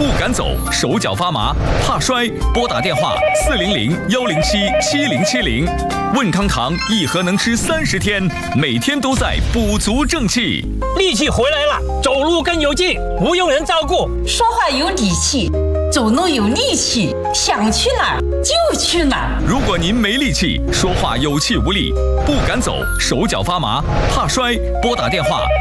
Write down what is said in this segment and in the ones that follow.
不敢走，手脚发麻，怕摔，拨打电话400-107-7070。问康堂一盒能吃30天，每天都在补足正气。 力气回来了，走路更有劲，不用人照顾， 说话有底气，走路有力气，想去哪儿就去哪儿。 如果您没力气，说话有气无力，不敢走，手脚发麻，怕摔，拨打电话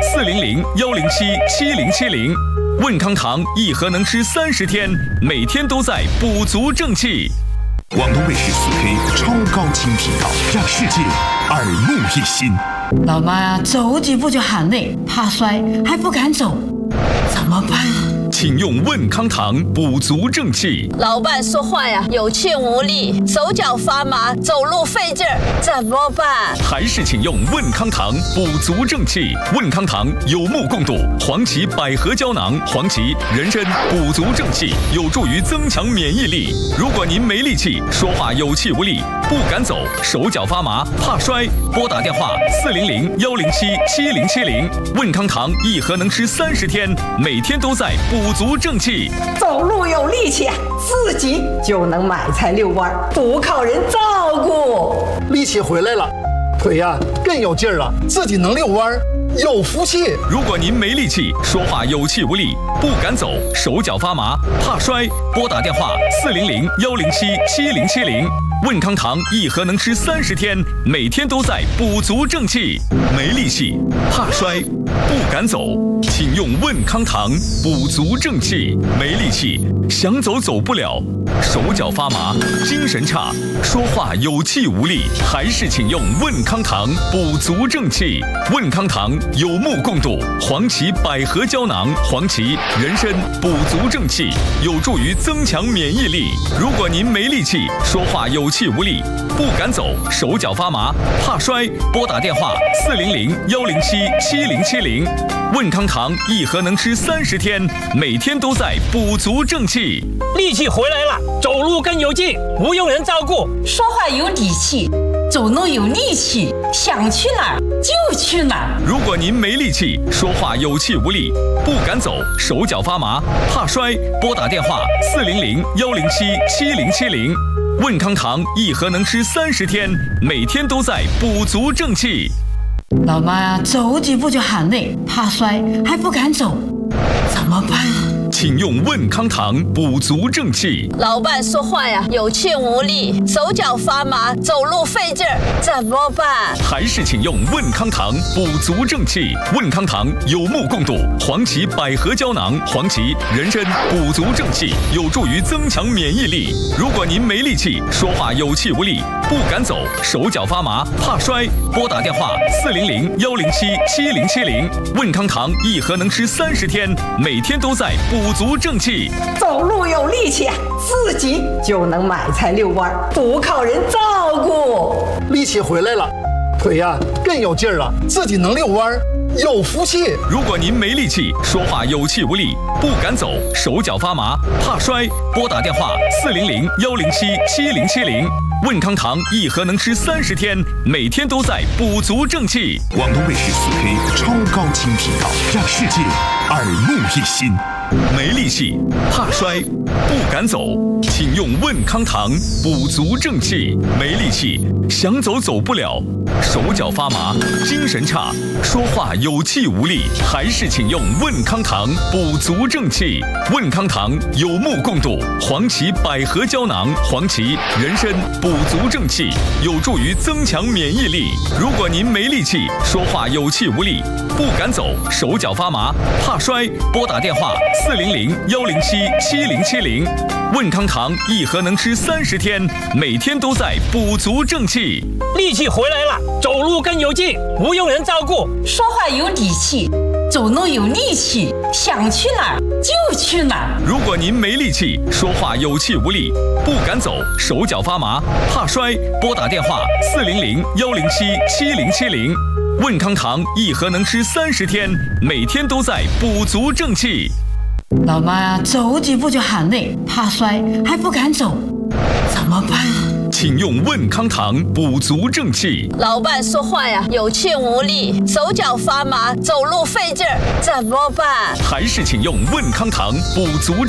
400-107-7070。问康堂一盒能吃30天，每天都在补足正气。 广东卫视4K 超高清频道，让世界耳目一新。 老妈呀，走几步就喊累，怕摔还不敢走，怎么办？ 请用问康堂补足正气。 老伴说话呀有气无力，手脚发麻，走路费劲儿，怎么办？ 还是请用问康堂补足正气。问康堂有目共睹，黄芪百合胶囊，黄芪、人参补足正气，有助于增强免疫力。如果您没力气，说话有气无力，不敢走，手脚发麻，怕摔，拨打电话400-107-7070。问康堂一盒能吃30天，每天都在补足正气。 走路有力气，自己就能买菜遛弯，不靠人照顾。 力气回来了，腿呀更有劲儿了，自己能遛弯，有福气。 如果您没力气，说话有气无力，不敢走，手脚发麻，怕摔，拨打电话400-107-7070。问康堂一盒能吃30天，每天都在补足正气。没力气，怕摔，不敢走，请用问康堂补足正气。没力气，想走走不了，手脚发麻，精神差，说话有气无力，还是请用问康堂补足正气。问康堂有目共睹，黄芪百合胶囊，黄芪、人参补足正气，有助于增强免疫力。如果您没力气，说话有气无力，不敢走，手脚发麻，怕摔，拨打电话400-107-7070。问康堂一盒能吃30天，每天都在补足正气。 力气回来了，走路更有劲，不用人照顾， 说话有底气，走路有力气，想去哪儿就去哪儿。 如果您没力气，说话有气无力，不敢走，手脚发麻，怕摔，拨打电话400-107-7070。问康堂一盒能吃30天，每天都在补足正气。 老妈呀，走几步就喊累，怕摔还不敢走，怎么办？ 请用问康堂补足正气。 老伴说话呀有气无力，手脚发麻，走路费劲儿，怎么办？ 还是请用问康堂补足正气。问康堂有目共睹，黄芪百合胶囊，黄芪、人参补足正气，有助于增强免疫力。如果您没力气，说话有气无力，不敢走，手脚发麻，怕摔，拨打电话400-107-7070。问康堂一盒能吃30天，每天都在补足正气。 走路有力气，自己就能买菜遛弯，不靠人照顾。 力气回来了，腿呀更有劲儿了，自己能遛弯，有福气。 如果您没力气，说话有气无力，不敢走，手脚发麻，怕摔，拨打电话400-107-7070。问康堂一盒能吃30天，每天都在补足正气。 广东卫视4K 超高清频道，让世界耳目一新。 没力气，怕摔，不敢走，请用问康堂补足正气。没力气，想走走不了，手脚发麻，精神差，说话有气无力，还是请用问康堂补足正气。问康堂有目共睹，黄芪百合胶囊，黄芪、人参补足正气，有助于增强免疫力。如果您没力气，说话有气无力，不敢走，手脚发麻，怕摔，拨打电话400-107-7070。问康堂一盒能吃30天，每天都在补足正气。 力气回来了，走路更有劲，不用人照顾， 说话有底气，走路有力气，想去哪儿就去哪儿。 如果您没力气，说话有气无力，不敢走，手脚发麻，怕摔，拨打电话400-107-7070。问康堂一盒能吃30天，每天都在补足正气。 老妈呀，走几步就喊累，怕摔还不敢走，怎么办？ 请用问康堂补足正气。 老伴说话呀有气无力，手脚发麻，走路费劲儿，怎么办？ 还是请用问康堂补足